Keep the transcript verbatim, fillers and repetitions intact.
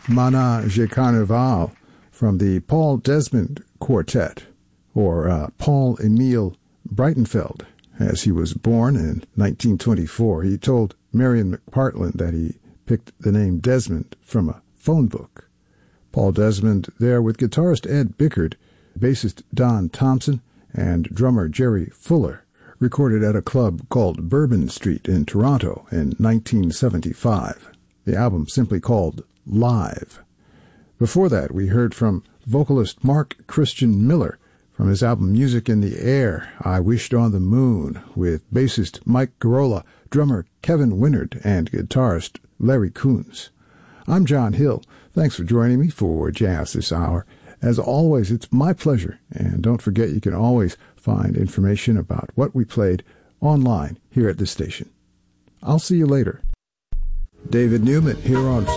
Manage Carnaval from the Paul Desmond Quartet, or uh, Paul Emile Breitenfeld, as he was born in nineteen twenty-four. He told Marion McPartland that he picked the name Desmond from a phone book. Paul Desmond there with guitarist Ed Bickard, bassist Don Thompson, and drummer Jerry Fuller, recorded at a club called Bourbon Street in Toronto in nineteen seventy-five. The album simply called Live. Before that, we heard from vocalist Mark Christian Miller from his album Music in the Air, I Wished on the Moon, with bassist Mike Garola, drummer Kevin Winnard, and guitarist Larry Coons. I'm John Hill. Thanks for joining me for Jazz this hour. As always, it's my pleasure, and don't forget you can always find information about what we played online here at the station. I'll see you later. David Newman here on